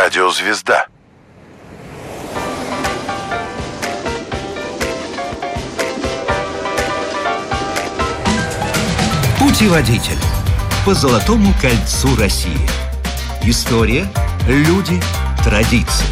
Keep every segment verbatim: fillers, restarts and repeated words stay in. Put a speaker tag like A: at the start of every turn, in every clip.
A: Радио «Звезда».
B: Путеводитель по Золотому кольцу России. История, люди, традиции.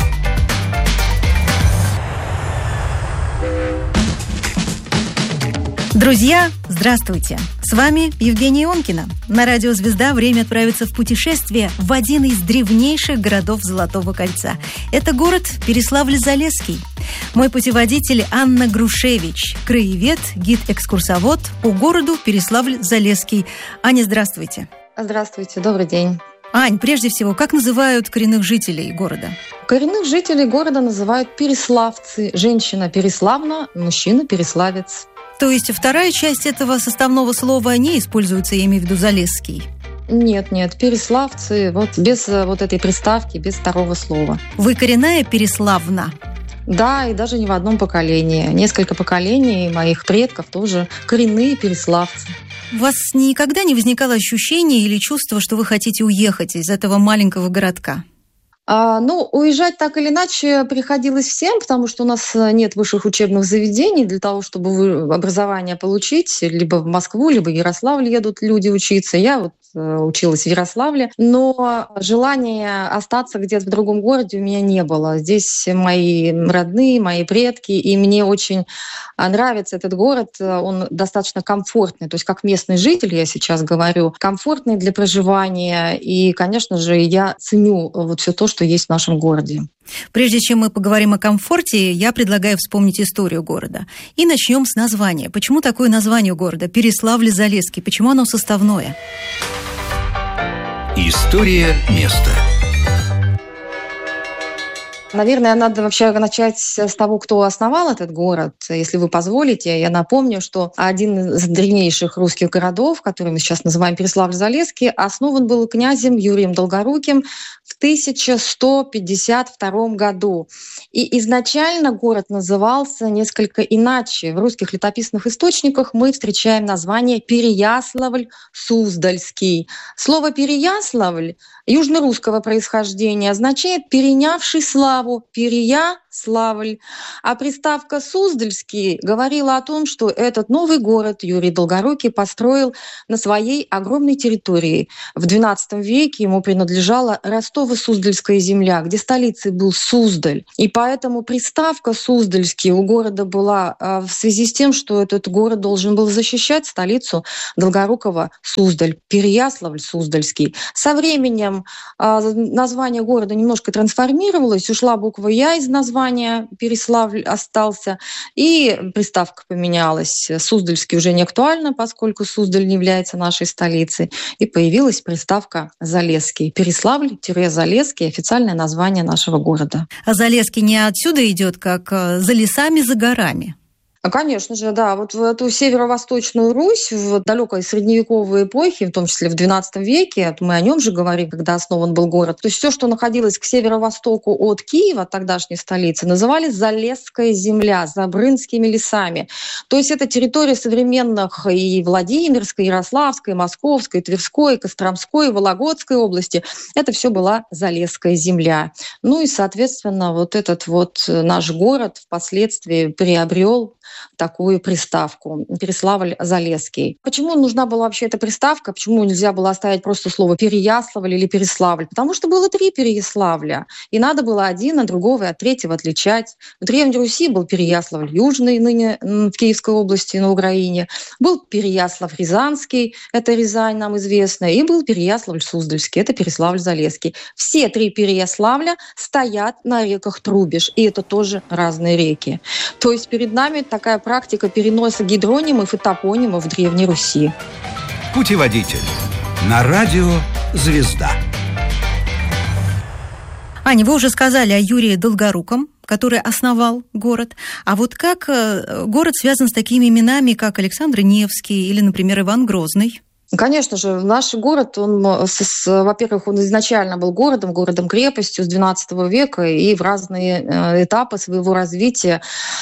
C: Друзья, здравствуйте! С вами Евгения Ионкина. На радио «Звезда» время отправиться в путешествие в один из древнейших городов Золотого кольца. Это город Переславль-Залесский. Мой путеводитель Анна Грушевич, краевед, гид-экскурсовод по городу Переславль-Залесский. Аня, здравствуйте.
D: Здравствуйте, добрый день.
C: Ань, прежде всего, как называют коренных жителей города?
D: Коренных жителей города называют переславцы. Женщина Переславна, мужчина Переславец.
C: То есть вторая часть этого составного слова не используется, я имею в виду Залесский?
D: Нет, нет, переславцы, вот без вот этой приставки, без второго слова.
C: Вы коренная Переславна?
D: Да, и даже не в одном поколении. Несколько поколений моих предков тоже коренные переславцы.
C: У вас никогда не возникало ощущения или чувства, что вы хотите уехать из этого маленького городка?
D: А, ну, уезжать так или иначе приходилось всем, потому что у нас нет высших учебных заведений для того, чтобы образование получить. Либо в Москву, либо в Ярославль едут люди учиться. Я вот училась в Ярославле, но желания остаться где-то в другом городе у меня не было. Здесь мои родные, мои предки, и мне очень нравится этот город. Он достаточно комфортный, то есть как местный житель, я сейчас говорю, комфортный для проживания. И, конечно же, я ценю вот все то, что есть в нашем городе.
C: Прежде чем мы поговорим о комфорте, я предлагаю вспомнить историю города. И начнем с названия. Почему такое название у города? Переславль-Залесский. Почему оно составное?
B: История места.
D: Наверное, надо вообще начать с того, кто основал этот город. Если вы позволите, я напомню, что один из древнейших русских городов, который мы сейчас называем Переславль-Залесский, основан был князем Юрием Долгоруким в тысяча сто пятьдесят втором году. И изначально город назывался несколько иначе. В русских летописных источниках мы встречаем название Переяславль-Суздальский. Слово «Переяславль» южнорусского происхождения означает «перенявший славу», «Переяславль». А приставка «Суздальский» говорила о том, что этот новый город Юрий Долгорукий построил на своей огромной территории. В двенадцатом веке ему принадлежала Ростово-Суздальская земля, где столицей был Суздаль. И поэтому приставка «Суздальский» у города была в связи с тем, что этот город должен был защищать столицу Долгорукова Суздаль, Переяславль-Суздальский. Со временем название города немножко трансформировалось, ушла буква «Я» из названия, Переславль остался, и приставка поменялась. Суздальский уже не актуально, поскольку Суздаль не является нашей столицей, и появилась приставка «Залесский». Переславль-Залесский – официальное название нашего города.
C: А Залесский не отсюда идет, как за лесами, за горами?
D: Конечно же, да. Вот в эту северо-восточную Русь в далекой средневековой эпохе, в том числе в двенадцатом веке, мы о нем же говорим, когда основан был город, то есть все, что находилось к северо-востоку от Киева, тогдашней столицы, называли Залесская земля, Забрынскими лесами. То есть это территория современных и Владимирской, Ярославской, Московской, Тверской, Костромской, Вологодской области. Это все была Залесская земля. Ну и, соответственно, вот этот вот наш город впоследствии приобрел такую приставку Переславль-Залесский. Почему нужна была вообще эта приставка? Почему нельзя было оставить просто слово Переяславль или Переславль? Потому что было три Переяславля, и надо было один от другого и от третьего отличать. В Древней Руси был Переяславль Южный, ныне в Киевской области на Украине, был Переяслав-Рязанский, это Рязань нам известно, и был Переяславль-Суздальский, это Переславль-Залесский. Все три Переяславля стоят на реках Трубеж, и это тоже разные реки. То есть перед нами такая практика переноса гидронимов и топонимов в Древней Руси.
B: Путеводитель на радио «Звезда».
C: Аня, вы уже сказали о Юрии Долгоруком, который основал город. А вот как город связан с такими именами, как Александр Невский или, например, Иван Грозный?
D: Конечно же, наш город, он, во-первых, он изначально был городом, городом-крепостью с двенадцатого века, и в разные этапы своего развития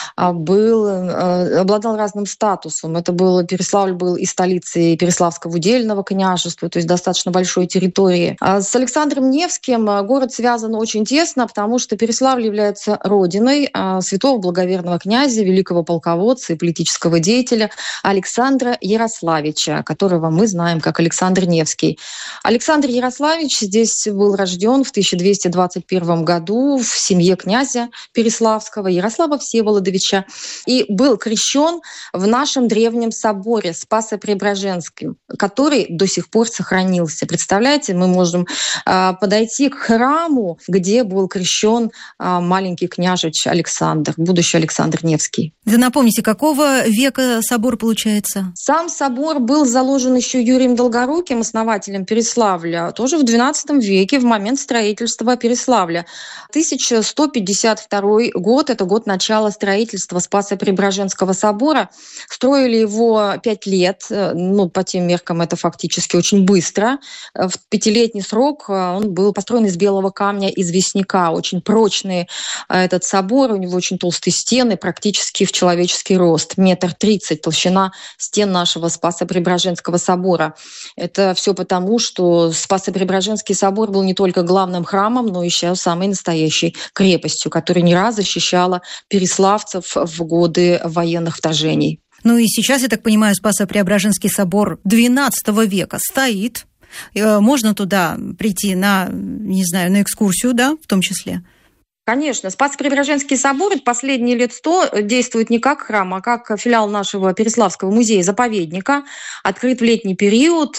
D: был, обладал разным статусом. Это был, Переславль был и столицей Переславского удельного княжества, то есть достаточно большой территории. А с Александром Невским город связан очень тесно, потому что Переславль является родиной святого благоверного князя, великого полководца и политического деятеля Александра Ярославича, которого мы знаем знаем как Александр Невский. Александр Ярославич здесь был рожден в тысяча двести двадцать первом году в семье князя Переславского Ярослава Всеволодовича и был крещен в нашем древнем соборе Спасо-Преображенском, который до сих пор сохранился. Представляете, мы можем э, подойти к храму, где был крещен э, маленький княжич Александр, будущий Александр Невский.
C: Да напомните, какого века собор получается?
D: Сам собор был заложен еще Юрием Долгоруким, основателем Переславля, тоже в двенадцатом веке, в момент строительства Переславля. тысяча сто пятьдесят второй год, это год начала строительства Спасо-Преображенского собора. Строили его пять лет, ну, по тем меркам это фактически очень быстро. В пятилетний срок он был построен из белого камня, известняка. Очень прочный этот собор, у него очень толстые стены, практически в человеческий рост. Метр тридцать толщина стен нашего Спасо-Преображенского собора. Это все потому, что Спасо-Преображенский собор был не только главным храмом, но еще самой настоящей крепостью, которая не раз защищала переславцев в годы военных вторжений.
C: Ну и сейчас, я так понимаю, Спасо-Преображенский собор двенадцатого века стоит. Можно туда прийти на, не знаю, на экскурсию, да, в том числе?
D: Конечно. Спасо-Преображенский собор последние лет сто действует не как храм, а как филиал нашего Переславского музея-заповедника. Открыт в летний период,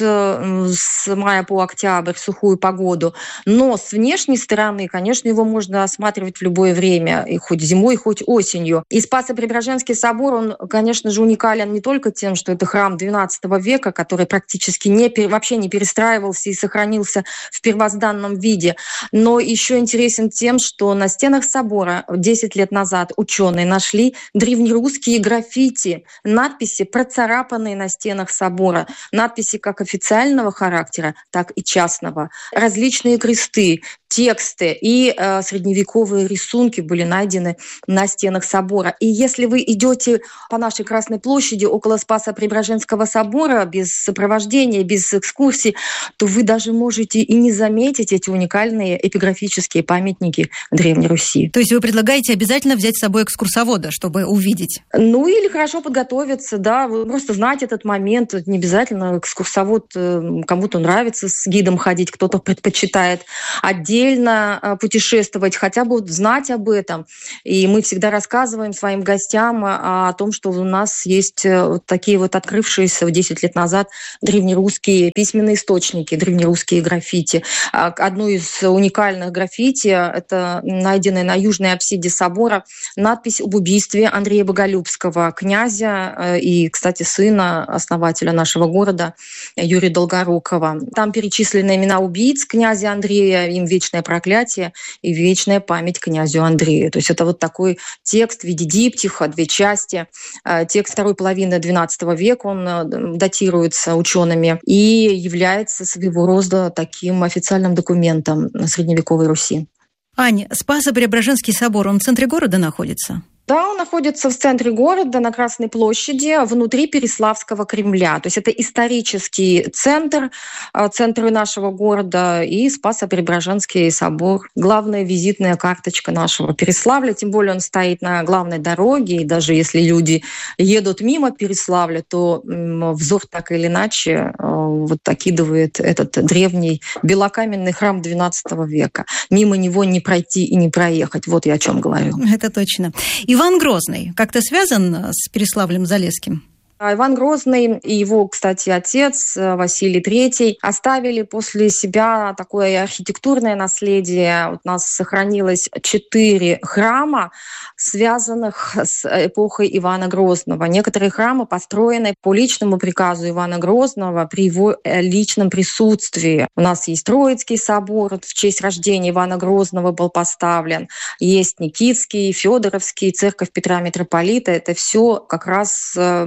D: с мая по октябрь, в сухую погоду. Но с внешней стороны, конечно, его можно осматривать в любое время, и хоть зимой, хоть осенью. И Спасо-Преображенский собор, он, конечно же, уникален не только тем, что это храм двенадцатого века, который практически не, вообще не перестраивался и сохранился в первозданном виде, но еще интересен тем, что на стенах собора десять лет назад ученые нашли древнерусские граффити, надписи, процарапанные на стенах собора, надписи как официального характера, так и частного, различные кресты, тексты и э, средневековые рисунки были найдены на стенах собора. И если вы идете по нашей Красной площади около Спасо-Преображенского собора без сопровождения, без экскурсий, то вы даже можете и не заметить эти уникальные эпиграфические памятники Древней Руси.
C: То есть вы предлагаете обязательно взять с собой экскурсовода, чтобы увидеть?
D: Ну или хорошо подготовиться, да, вы просто знать этот момент. Не обязательно экскурсовод, кому-то нравится с гидом ходить, кто-то предпочитает отдельно путешествовать, хотя бы знать об этом. И мы всегда рассказываем своим гостям о том, что у нас есть вот такие вот открывшиеся десять лет назад древнерусские письменные источники, древнерусские граффити. Одно из уникальных граффити — это найденная на южной апсиде собора надпись об убийстве Андрея Боголюбского, князя и, кстати, сына основателя нашего города Юрия Долгорукова. Там перечислены имена убийц князя Андрея, им вечное проклятие и вечная память князю Андрею. То есть это вот такой текст в виде диптиха, две части. Текст второй половины двенадцатого века, он датируется учеными и является своего рода таким официальным документом средневековой Руси.
C: Аня, Спасо-Преображенский собор, он в центре города находится?
D: Да, он находится в центре города, на Красной площади, внутри Переславского Кремля. То есть это исторический центр, центр нашего города, и Спасо-Преображенский собор. Главная визитная карточка нашего Переславля, тем более он стоит на главной дороге, и даже если люди едут мимо Переславля, то взор так или иначе вот окидывает этот древний белокаменный храм двенадцатого века. Мимо него не пройти и не проехать. Вот я о чем говорю.
C: Это точно. Иван Грозный как-то связан с Переславлем-Залесским?
D: Иван Грозный и его, кстати, отец Василий Третий оставили после себя такое архитектурное наследие. У нас сохранилось четыре храма, связанных с эпохой Ивана Грозного. Некоторые храмы построены по личному приказу Ивана Грозного при его личном присутствии. У нас есть Троицкий собор, в честь рождения Ивана Грозного был поставлен. Есть Никитский, Федоровский, церковь Петра Митрополита. Это все как раз храмы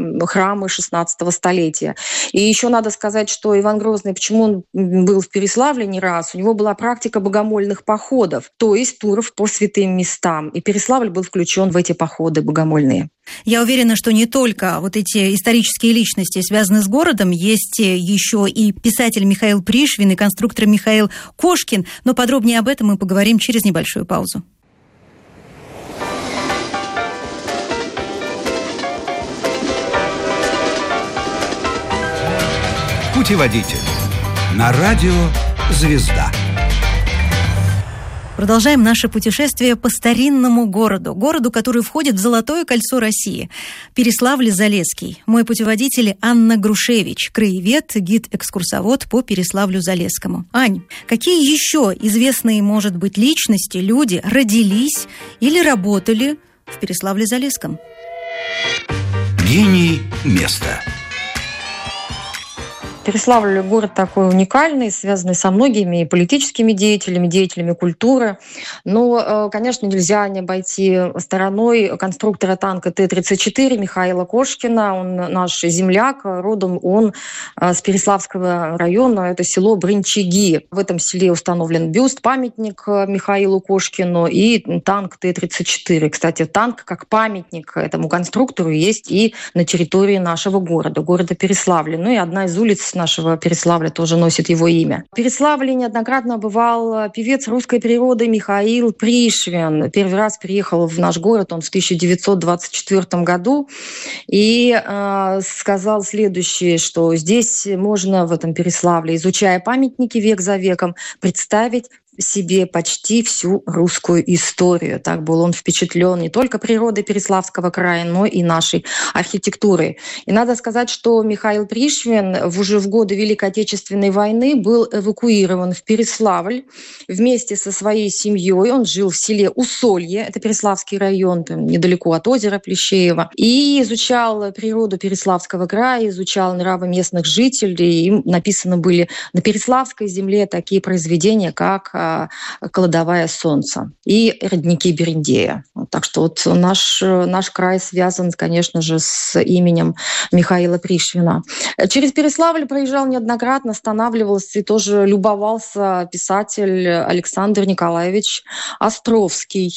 D: драмы шестнадцатого столетия. И еще надо сказать, что Иван Грозный, почему он был в Переславле не раз, у него была практика богомольных походов, то есть туров по святым местам. И Переславль был включен в эти походы богомольные.
C: Я уверена, что не только вот эти исторические личности связаны с городом, есть еще и писатель Михаил Пришвин, и конструктор Михаил Кошкин, но подробнее об этом мы поговорим через небольшую паузу.
B: Путеводитель. На радио «Звезда».
C: Продолжаем наше путешествие по старинному городу. Городу, который входит в Золотое кольцо России. Переславль-Залесский. Мой путеводитель Анна Грушевич, краевед, гид-экскурсовод по Переславлю-Залесскому. Ань, какие еще известные, может быть, личности, люди родились или работали в Переславле-Залесском?
B: Гений места.
D: Переславль – город такой уникальный, связанный со многими политическими деятелями, деятелями культуры. Но, конечно, нельзя не обойти стороной конструктора танка Т тридцать четыре Михаила Кошкина. Он наш земляк, родом он с Переславского района, это село Брынчиги. В этом селе установлен бюст, памятник Михаилу Кошкину и танк Т тридцать четыре. Кстати, танк как памятник этому конструктору есть и на территории нашего города, города Переславля. Ну и одна из улиц нашего Переславля тоже носит его имя. В Переславле неоднократно бывал певец русской природы Михаил Пришвин. Первый раз приехал в наш город он в тысяча девятьсот двадцать четвёртом году и э, сказал следующее, что здесь можно в этом Переславле, изучая памятники век за веком, представить себе почти всю русскую историю. Так был он впечатлен не только природой Переславского края, но и нашей архитектурой. И надо сказать, что Михаил Пришвин уже в годы Великой Отечественной войны был эвакуирован в Переславль вместе со своей семьей. Он жил в селе Усолье, это Переславский район, там, недалеко от озера Плещеева, и изучал природу Переславского края, изучал нравы местных жителей. Им написаны были на Переславской земле такие произведения, как «Кладовая солнца» и «Родники Берендея». Так что вот наш, наш край связан, конечно же, с именем Михаила Пришвина. Через Переславль проезжал неоднократно, останавливался и тоже любовался писатель Александр Николаевич Островский.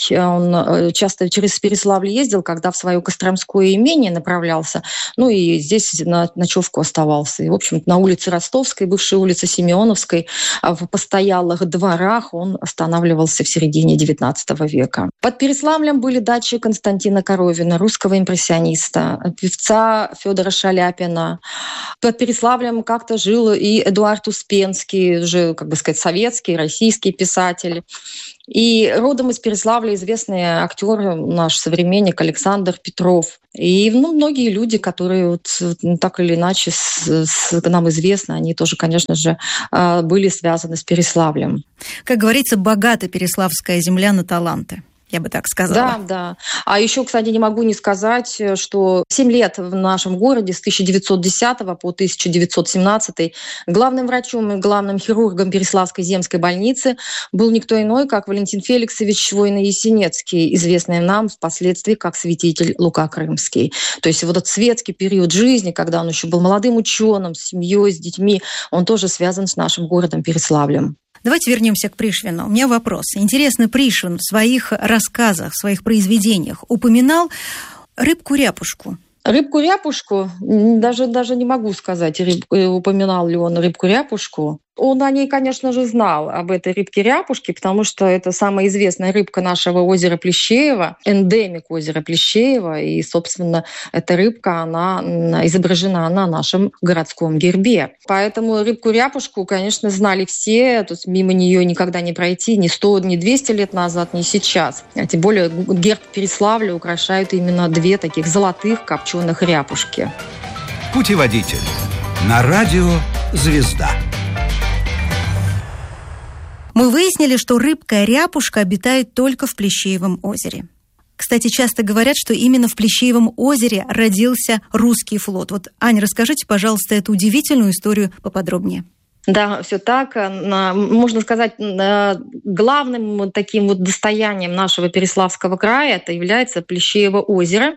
D: Он часто через Переславль ездил, когда в свое Костромское имение направлялся, ну и здесь на ночевку оставался. И, в общем, на улице Ростовской, бывшей улице Семеновской, в постоялых дворах он останавливался в середине девятнадцатого века. Под Переславлем были дачи Константина Коровина, русского импрессиониста, певца Федора Шаляпина. Под Переславлем как-то жил и Эдуард Успенский, уже, как бы сказать, советский, российский писатель. И родом из Переславля известный актер, наш современник Александр Петров. И ну, многие люди, которые вот, так или иначе с, с, нам известны, они тоже, конечно же, были связаны с Переславлем.
C: Как говорится, богата Переславская земля на таланты. Я бы так сказала.
D: Да, да. А еще, кстати, не могу не сказать, что семь лет в нашем городе с тысяча девятьсот десятого по тысяча девятьсот семнадцатый главным врачом и главным хирургом Переславской земской больницы был никто иной, как Валентин Феликсович Войно-Ясенецкий, известный нам впоследствии как святитель Лука Крымский. То есть вот этот светский период жизни, когда он еще был молодым ученым, с семьей, с детьми, он тоже связан с нашим городом Переславлем.
C: Давайте вернемся к Пришвину. У меня вопрос. Интересно, Пришвин в своих рассказах, в своих произведениях упоминал рыбку-ряпушку.
D: Рыбку-ряпушку? Даже, даже не могу сказать, рыб, упоминал ли он рыбку-ряпушку. Он о ней, конечно же, знал, об этой рыбке-ряпушке, потому что это самая известная рыбка нашего озера Плещеева, эндемик озера Плещеева. И, собственно, эта рыбка, она изображена на нашем городском гербе. Поэтому рыбку-ряпушку, конечно, знали все. То есть мимо нее никогда не пройти ни сто, ни двести лет назад, ни сейчас. А тем более герб Переславля украшают именно две таких золотых копченых ряпушки.
B: Путеводитель. На радио «Звезда».
C: Мы выяснили, что рыбка-ряпушка обитает только в Плещеевом озере. Кстати, часто говорят, что именно в Плещеевом озере родился русский флот. Вот, Аня, расскажите, пожалуйста, эту удивительную историю поподробнее.
D: Да, все так. Можно сказать, главным таким вот достоянием нашего Переславского края это является Плещеево озеро.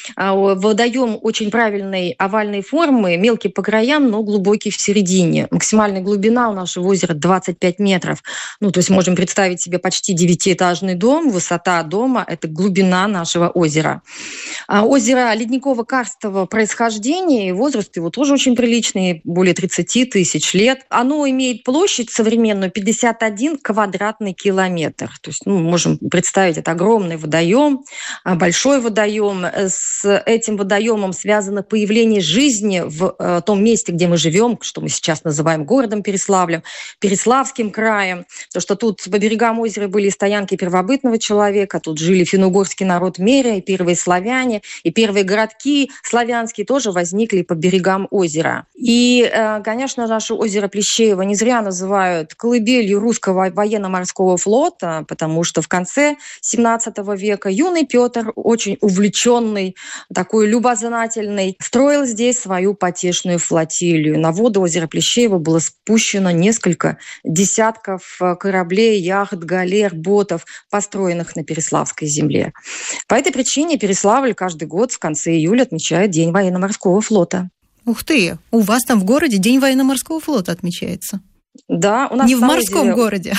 D: Водоем очень правильной овальной формы, мелкий по краям, но глубокий в середине. Максимальная глубина у нашего озера двадцать пять метров. Ну, то есть можем представить себе почти девятиэтажный дом. Высота дома – это глубина нашего озера. Озеро ледниково-карстового происхождения, и возраст его тоже очень приличный, более тридцати тысяч лет. Оно имеет площадь современную пятьдесят один квадратный километр. То есть, ну, можем представить, это огромный водоем, большой водоем. С этим водоемом связано появление жизни в том месте, где мы живем, что мы сейчас называем городом Переславлем, Переславским краем. То, что тут по берегам озера были стоянки первобытного человека, тут жили финно-угорский народ Меря, и первые славяне, и первые городки славянские тоже возникли по берегам озера. И, конечно, наше озеро Плещеево не зря называют колыбелью русского военно-морского флота, потому что в конце семнадцатого века юный Петр, очень увлеченный, такой любознательный, строил здесь свою потешную флотилию. На воды озера Плещеево было спущено несколько десятков кораблей, яхт, галер, ботов, построенных на Переславской земле. По этой причине Переславль каждый год в конце июля отмечает День военно-морского флота.
C: Ух ты! У вас там в городе День военно-морского флота отмечается?
D: Да, у нас
C: не в морском
D: озере...
C: городе.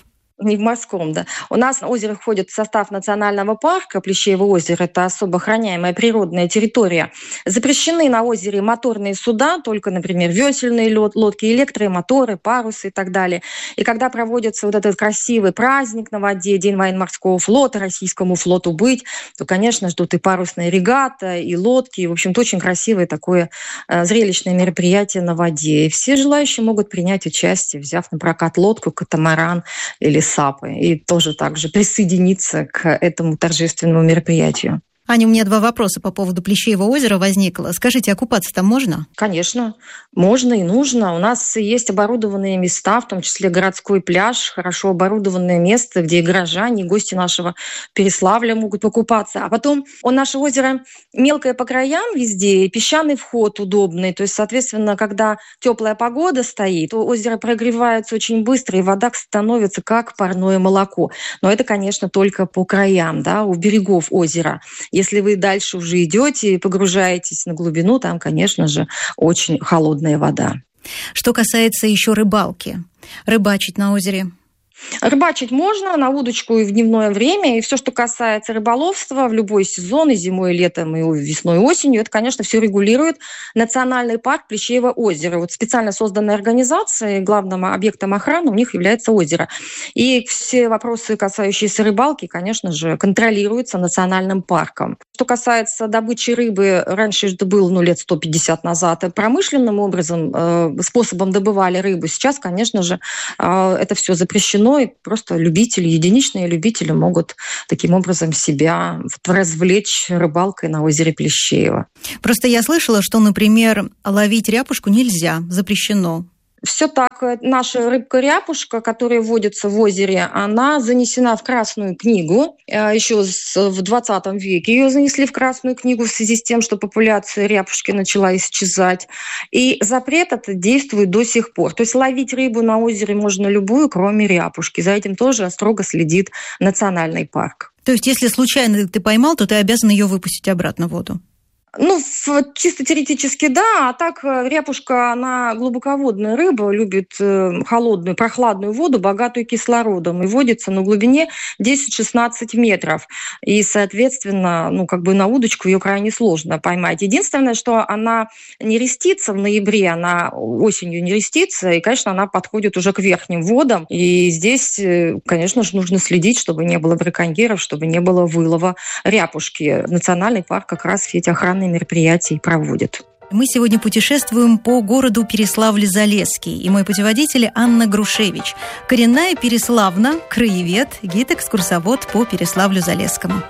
D: Не в морском, да. У нас озеро входит в состав национального парка. Плещеево озеро – это особо охраняемая природная территория. Запрещены на озере моторные суда, только, например, весельные лодки, электромоторы, парусы и так далее. И когда проводится вот этот красивый праздник на воде, День военно-морского флота, российскому флоту быть, то, конечно, ждут и парусные регаты, и лодки. И, в общем-то, очень красивое такое э, зрелищное мероприятие на воде. И все желающие могут принять участие, взяв на прокат лодку, катамаран или САПы, и тоже также присоединиться к этому торжественному мероприятию.
C: Аня, у меня два вопроса по поводу Плещеева озера возникло. Скажите, а купаться там можно?
D: Конечно, можно и нужно. У нас есть оборудованные места, в том числе городской пляж, хорошо оборудованное место, где и горожане, и гости нашего Переславля могут покупаться. А потом у нашего озера мелкое по краям везде, и песчаный вход удобный. То есть, соответственно, когда теплая погода стоит, то озеро прогревается очень быстро, и вода становится как парное молоко. Но это, конечно, только по краям, да, у берегов озера. Если вы дальше уже идете и погружаетесь на глубину, там, конечно же, очень холодная вода.
C: Что касается еще рыбалки, рыбачить на озере?
D: Рыбачить можно на удочку и в дневное время, и все, что касается рыболовства в любой сезон, и зимой, и летом, и весной, и осенью, это, конечно, все регулирует Национальный парк Плещеево озеро. Вот специально созданная организация, главным объектом охраны у них является озеро. И все вопросы, касающиеся рыбалки, конечно же, контролируются Национальным парком. Что касается добычи рыбы, раньше это было ну, лет сто пятьдесят назад, промышленным образом, э, способом добывали рыбу. Сейчас, конечно же, э, это все запрещено. И просто любители, единичные любители могут таким образом себя развлечь рыбалкой на озере Плещеево.
C: Просто я слышала, что, например, ловить ряпушку нельзя, запрещено.
D: Все так. Наша рыбка-ряпушка, которая водится в озере, она занесена в Красную книгу. Еще в двадцатом веке ее занесли в Красную книгу в связи с тем, что популяция ряпушки начала исчезать. И запрет этот действует до сих пор. То есть ловить рыбу на озере можно любую, кроме ряпушки. За этим тоже строго следит Национальный парк.
C: То есть если случайно ты поймал, то ты обязан ее выпустить обратно в воду?
D: Ну, чисто теоретически, да. А так ряпушка, она глубоководная рыба, любит холодную, прохладную воду, богатую кислородом. И водится на глубине десять-шестнадцать метров. И, соответственно, ну, как бы на удочку ее крайне сложно поймать. Единственное, что она не рестится в ноябре, она осенью не рестится. И, конечно, она подходит уже к верхним водам. И здесь, конечно же, нужно следить, чтобы не было браконьеров, чтобы не было вылова ряпушки. Национальный парк как раз все эти охранные мероприятий проводит.
C: Мы сегодня путешествуем по городу Переславль-Залесский, и мой путеводитель Анна Грушевич, коренная переславна, краевед, гид-экскурсовод по Переславлю-Залесскому.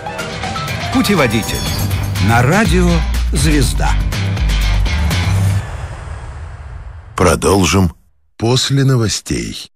B: Путеводитель на радио «Звезда».
A: Продолжим после новостей.